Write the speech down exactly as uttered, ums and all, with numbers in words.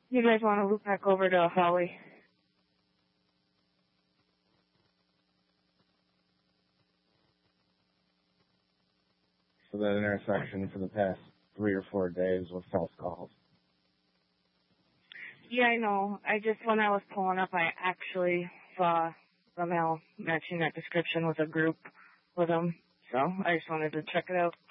You guys want to loop back over to Holly? So that intersection for the past three or four days was self-calls. Yeah, I know. I just, when I was pulling up, I actually saw the mail matching that description with a group with them. So I just wanted to check it out.